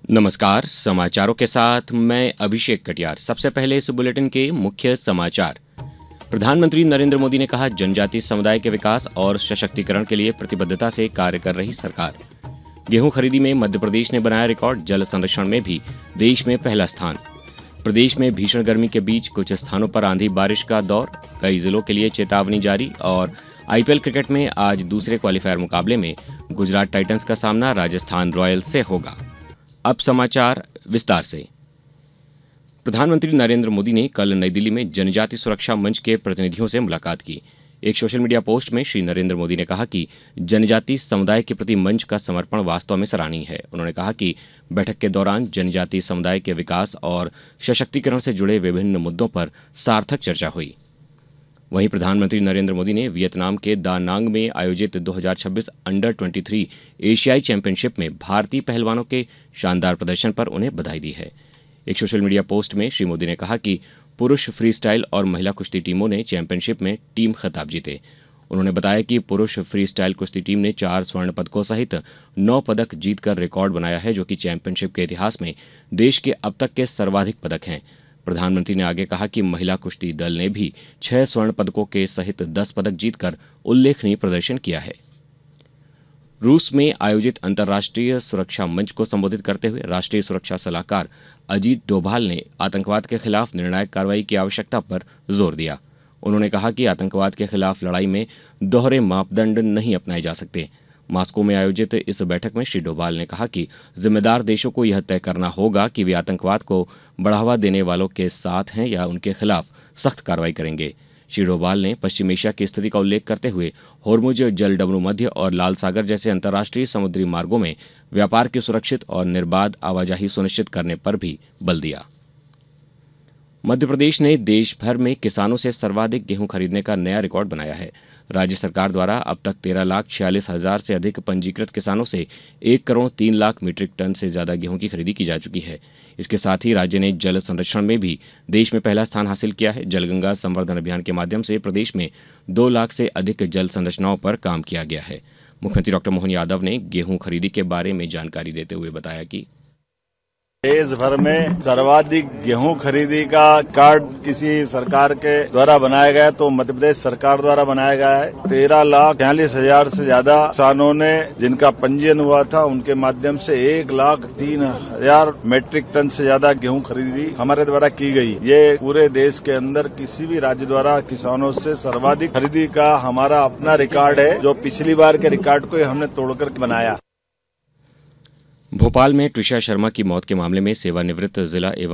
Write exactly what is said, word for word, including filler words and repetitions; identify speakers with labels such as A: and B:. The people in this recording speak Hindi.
A: नमस्कार, समाचारों के साथ मैं अभिषेक कटियार। सबसे पहले इस बुलेटिन के मुख्य समाचार। प्रधानमंत्री नरेंद्र मोदी ने कहा, जनजातीय समुदाय के विकास और सशक्तिकरण के लिए प्रतिबद्धता से कार्य कर रही सरकार। गेहूं खरीदी में मध्य प्रदेश ने बनाया रिकॉर्ड, जल संरक्षण में भी देश में पहला स्थान। प्रदेश में भीषण गर्मी के बीच कुछ स्थानों पर आंधी बारिश का दौर, कई जिलों के लिए चेतावनी जारी। और आईपीएल क्रिकेट में आज दूसरे क्वालीफायर मुकाबले में गुजरात टाइटंस का सामना राजस्थान रॉयल्स से होगा। अब समाचार विस्तार से। प्रधानमंत्री नरेंद्र मोदी ने कल नई दिल्ली में जनजाति सुरक्षा मंच के प्रतिनिधियों से मुलाकात की। एक सोशल मीडिया पोस्ट में श्री नरेंद्र मोदी ने कहा कि जनजाति समुदाय के प्रति मंच का समर्पण वास्तव में सराहनीय है। उन्होंने कहा कि बैठक के दौरान जनजाति समुदाय के विकास और सशक्तिकरण से जुड़े विभिन्न मुद्दों पर सार्थक चर्चा हुई। वहीं प्रधानमंत्री नरेंद्र मोदी ने वियतनाम के दा नांग में आयोजित दो हज़ार छब्बीस अंडर तेईस एशियाई चैंपियनशिप में भारतीय पहलवानों के शानदार प्रदर्शन पर उन्हें बधाई दी है। एक सोशल मीडिया पोस्ट में श्री मोदी ने कहा कि पुरुष फ्रीस्टाइल और महिला कुश्ती टीमों ने चैंपियनशिप में टीम खिताब जीते। उन्होंने बताया कि पुरुष फ्रीस्टाइल कुश्ती टीम ने चार स्वर्ण पदकों सहित नौ पदक जीतकर रिकॉर्ड बनाया है, जो कि चैंपियनशिप के इतिहास में देश के अब तक के सर्वाधिक पदक हैं। प्रधानमंत्री ने आगे कहा कि महिला कुश्ती दल ने भी छह स्वर्ण पदकों के सहित दस पदक जीतकर उल्लेखनीय प्रदर्शन किया है। रूस में आयोजित अंतर्राष्ट्रीय सुरक्षा मंच को संबोधित करते हुए राष्ट्रीय सुरक्षा सलाहकार अजीत डोभाल ने आतंकवाद के खिलाफ निर्णायक कार्रवाई की आवश्यकता पर जोर दिया। उन्होंने कहा कि आतंकवाद के खिलाफ लड़ाई में दोहरे मापदंड नहीं अपनाए जा सकते। मॉस्को में आयोजित इस बैठक में श्री डोभाल ने कहा कि जिम्मेदार देशों को यह तय करना होगा कि वे आतंकवाद को बढ़ावा देने वालों के साथ हैं या उनके खिलाफ सख्त कार्रवाई करेंगे। श्री डोभाल ने पश्चिम एशिया की स्थिति का उल्लेख करते हुए होर्मुज जलडमरू मध्य और लाल सागर जैसे अंतर्राष्ट्रीय समुद्री मार्गों में व्यापार की सुरक्षित और निर्बाध आवाजाही सुनिश्चित करने पर भी बल दिया। मध्य प्रदेश ने देश भर में किसानों से सर्वाधिक गेहूं खरीदने का नया रिकॉर्ड बनाया है। राज्य सरकार द्वारा अब तक तेरह लाख छियालीस हजार से अधिक पंजीकृत किसानों से एक करोड़ तीन लाख मीट्रिक टन से ज्यादा गेहूं की खरीदी की जा चुकी है। इसके साथ ही राज्य ने जल संरक्षण में भी देश में पहला स्थान हासिल किया है। जलगंगा संवर्धन अभियान के माध्यम से प्रदेश में दो लाख से अधिक जल संरचनाओं पर काम किया गया है। मुख्यमंत्री डॉक्टर मोहन यादव ने गेहूं खरीदी के बारे में जानकारी देते हुए बताया कि
B: देश भर में सर्वाधिक गेहूं खरीदी का कार्ड किसी सरकार के द्वारा बनाया गया तो मध्य प्रदेश सरकार द्वारा बनाया गया है। तेरह लाख छियालीस हजार से ज्यादा किसानों ने जिनका पंजीयन हुआ था, उनके माध्यम से एक लाख तीन हजार मीट्रिक टन से ज्यादा गेहूं खरीदी हमारे द्वारा की गई। ये पूरे देश के अंदर किसी भी राज्य द्वारा किसानों से सर्वाधिक खरीदी का हमारा अपना रिकॉर्ड है, जो पिछली बार के रिकॉर्ड को हमने तोड़कर बनाया।
A: भोपाल में ट्रिशा शर्मा की मौत के मामले में सेवानिवृत्त जिला एवं